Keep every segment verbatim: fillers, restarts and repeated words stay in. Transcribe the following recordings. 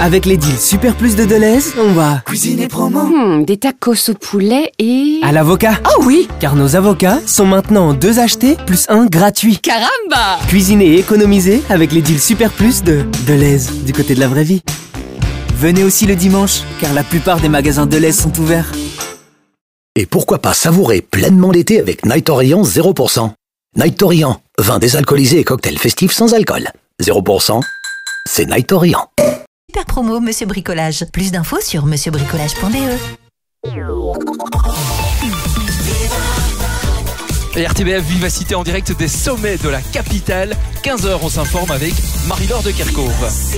Avec les deals Super Plus de Deleuze, on va cuisiner promo. Hmm, des tacos au poulet et... À l'avocat. Oh oui! Car nos avocats sont maintenant deux achetés plus un gratuit. Caramba! Cuisiner et économiser avec les deals Super Plus de Deleuze, du côté de la vraie vie. Venez aussi le dimanche, car la plupart des magasins Deleuze sont ouverts. Et pourquoi pas savourer pleinement l'été avec Night Orient zéro pour cent. Night Orient, vin désalcoolisé et cocktail festif sans alcool. zéro pour cent, c'est Night Orient. Super promo Monsieur Bricolage. Plus d'infos sur monsieur bricolage point b e. Et R T B F Vivacité en direct des sommets de la capitale. quinze heures, on s'informe avec Marie-Laure de Kerkhove.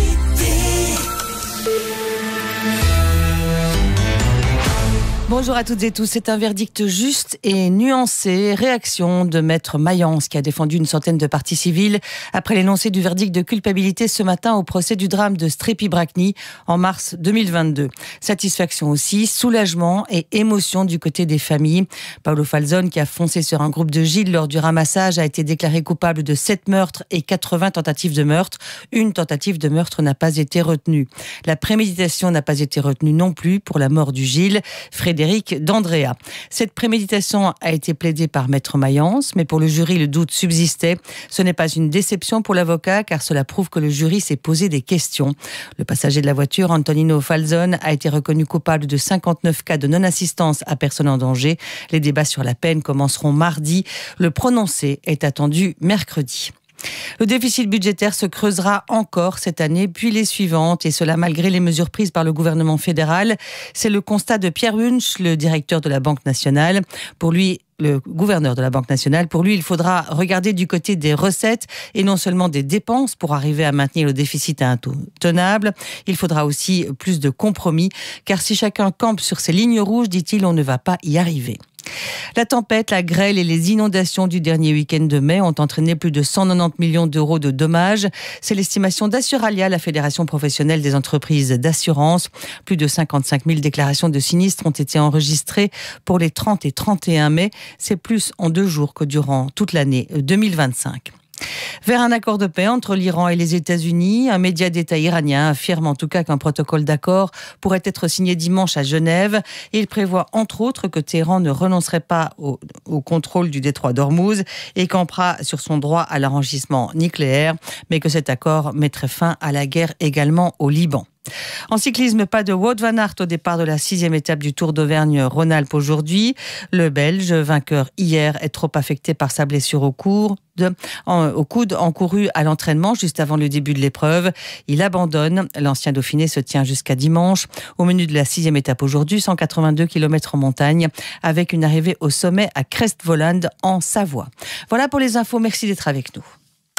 Bonjour à toutes et tous, c'est un verdict juste et nuancé. Réaction de Maître Mayence qui a défendu une centaine de parties civiles après l'énoncé du verdict de culpabilité ce matin au procès du drame de Strépy-Bracny en mars deux mille vingt-deux. Satisfaction aussi, soulagement et émotion du côté des familles. Paolo Falzone, qui a foncé sur un groupe de Gilles lors du ramassage, a été déclaré coupable de sept meurtres et quatre-vingts tentatives de meurtre. Une tentative de meurtre n'a pas été retenue. La préméditation n'a pas été retenue non plus pour la mort du Gilles. Frédéric Frédéric d'Andrea. Cette préméditation a été plaidée par Maître Mayence, mais pour le jury, le doute subsistait. Ce n'est pas une déception pour l'avocat, car cela prouve que le jury s'est posé des questions. Le passager de la voiture, Antonino Falzone, a été reconnu coupable de cinquante-neuf cas de non-assistance à personne en danger. Les débats sur la peine commenceront mardi. Le prononcé est attendu mercredi. Le déficit budgétaire se creusera encore cette année, puis les suivantes, et cela malgré les mesures prises par le gouvernement fédéral. C'est le constat de Pierre Wunsch, le directeur de la Banque nationale. Pour lui, le gouverneur de la Banque nationale, pour lui, il faudra regarder du côté des recettes et non seulement des dépenses pour arriver à maintenir le déficit à un taux tenable. Il faudra aussi plus de compromis, car si chacun campe sur ses lignes rouges, dit-il, on ne va pas y arriver. La tempête, la grêle et les inondations du dernier week-end de mai ont entraîné plus de cent quatre-vingt-dix millions d'euros de dommages. C'est l'estimation d'Assuralia, la fédération professionnelle des entreprises d'assurance. Plus de cinquante-cinq mille déclarations de sinistres ont été enregistrées pour les trente et trente et un mai. C'est plus en deux jours que durant toute l'année deux mille vingt-cinq. Vers un accord de paix entre l'Iran et les États-Unis, un média d'État iranien affirme en tout cas qu'un protocole d'accord pourrait être signé dimanche à Genève. Il prévoit entre autres que Téhéran ne renoncerait pas au, au contrôle du détroit d'Ormuz et campera sur son droit à l'enrichissement nucléaire, mais que cet accord mettrait fin à la guerre également au Liban. En cyclisme, pas de Wout van Aert au départ de la sixième étape du Tour d'Auvergne-Rhône-Alpes aujourd'hui. Le Belge, vainqueur hier, est trop affecté par sa blessure au coude, en, au coude encouru à l'entraînement juste avant le début de l'épreuve. Il abandonne. L'ancien Dauphiné se tient jusqu'à dimanche. Au menu de la sixième étape aujourd'hui, cent quatre-vingt-deux kilomètres en montagne, avec une arrivée au sommet à Crestvoland en Savoie. Voilà pour les infos. Merci d'être avec nous.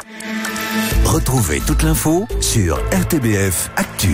Retrouvez toute l'info sur R T B F Actu.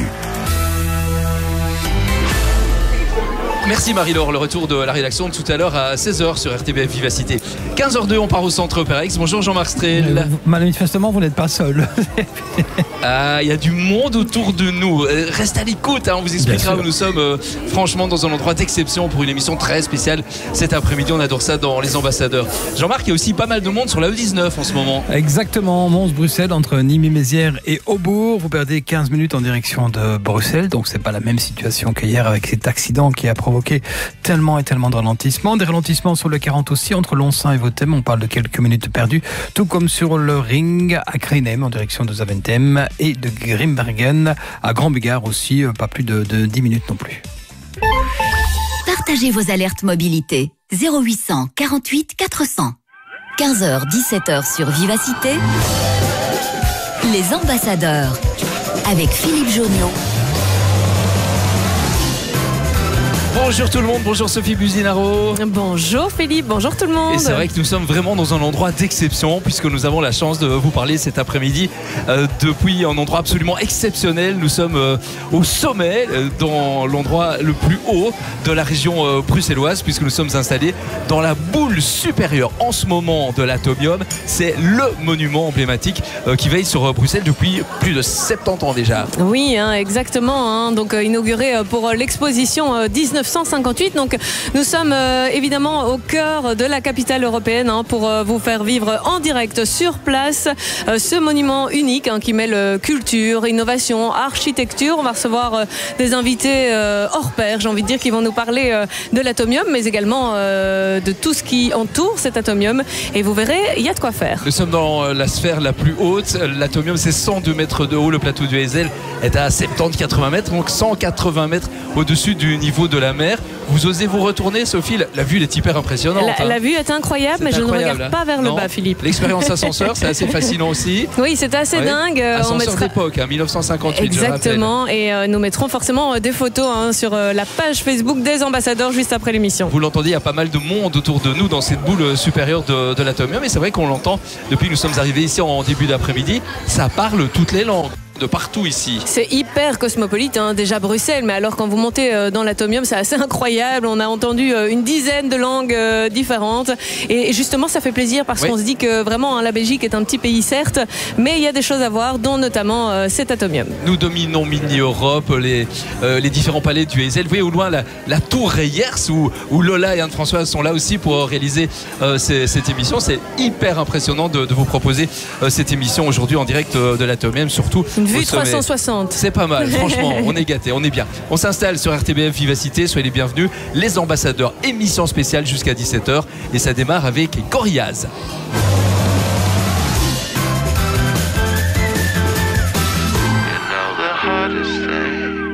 Merci Marie-Laure, le retour de la rédaction tout à l'heure à seize heures sur R T B F Vivacité. quinze heures deux, on part au centre Perex. Bonjour Jean-Marc Strel. Euh, manifestement, vous n'êtes pas seul. Ah, il y a du monde autour de nous. Reste à l'écoute, hein, on vous expliquera où nous sommes. Euh, franchement, dans un endroit d'exception pour une émission très spéciale. Cet après-midi, on adore ça dans Les Ambassadeurs. Jean-Marc, il y a aussi pas mal de monde sur la E dix-neuf en ce moment. Exactement, Mons-Bruxelles, entre Nîmes-et-Mézières et Aubourg. Vous perdez quinze minutes en direction de Bruxelles, donc c'est pas la même situation qu'hier avec cet accident qui a provoqué tellement et tellement de ralentissements. Des ralentissements sur le quarante aussi, entre Lonsin et Votem. On parle de quelques minutes perdues, tout comme sur le ring à Kreinem en direction de Zaventem et de Grimbergen à Grand-Bugard aussi, pas plus de, de dix minutes non plus. Partagez vos alertes mobilité. zéro huit cent quarante-huit quatre cents. quinze heures, dix-sept heures sur Vivacité. Les Ambassadeurs avec Philippe Jonion. Bonjour tout le monde, bonjour Sophie Buzinaro. Bonjour Philippe, bonjour tout le monde. Et c'est vrai que nous sommes vraiment dans un endroit d'exception puisque nous avons la chance de vous parler cet après-midi euh, depuis un endroit absolument exceptionnel. Nous sommes euh, au sommet, euh, dans l'endroit le plus haut de la région euh, bruxelloise puisque nous sommes installés dans la boule supérieure en ce moment de l'Atomium. C'est le monument emblématique euh, qui veille sur euh, Bruxelles depuis plus de soixante-dix ans déjà. Oui, hein, exactement. Hein. Donc euh, inauguré pour euh, l'exposition euh, dix-neuf neuf cent cinquante-huit. Donc nous sommes euh, évidemment au cœur de la capitale européenne hein, pour euh, vous faire vivre en direct sur place euh, ce monument unique hein, qui mêle culture, innovation, architecture. On va recevoir euh, des invités euh, hors pair, j'ai envie de dire, qui vont nous parler euh, de l'atomium, mais également euh, de tout ce qui entoure cet atomium. Et vous verrez, il y a de quoi faire. Nous sommes dans la sphère la plus haute. L'atomium, c'est cent deux mètres de haut. Le plateau du Heysel est à soixante-dix à quatre-vingts mètres, donc cent quatre-vingts mètres au-dessus du niveau de la mer. Vous osez vous retourner, Sophie? La vue est hyper impressionnante. La, hein. la vue est incroyable, c'est mais je ne regarde hein. pas vers non. le bas, Philippe. L'expérience ascenseur, c'est assez fascinant aussi. Oui, c'est assez ouais. dingue. Ascenseur On mettra... d'époque, hein, dix-neuf cent cinquante-huit. Exactement. Et euh, nous mettrons forcément euh, des photos hein, sur euh, la page Facebook des ambassadeurs juste après l'émission. Vous l'entendez, il y a pas mal de monde autour de nous dans cette boule supérieure de, de l'atomium. Et c'est vrai qu'on l'entend depuis que nous sommes arrivés ici en début d'après-midi. Ça parle toutes les langues. De partout ici. C'est hyper cosmopolite, hein, déjà Bruxelles, mais alors quand vous montez euh, dans l'atomium, c'est assez incroyable. On a entendu euh, une dizaine de langues euh, différentes. Et, et justement, ça fait plaisir parce oui. qu'on se dit que vraiment, hein, la Belgique est un petit pays, certes, mais il y a des choses à voir, dont notamment euh, cet atomium. Nous dominons Mini-Europe, les, euh, les différents palais du Heysel. Vous voyez au loin la, la tour Reyers où, où Lola et Anne-Françoise sont là aussi pour réaliser euh, ces, cette émission. C'est hyper impressionnant de, de vous proposer euh, cette émission aujourd'hui en direct euh, de l'atomium, surtout. Vue trois cent soixante. C'est pas mal, franchement, on est gâtés, on est bien. On s'installe sur R T B F Vivacité, soyez les bienvenus. Les ambassadeurs, émission spéciale jusqu'à dix-sept heures et ça démarre avec Gorillaz.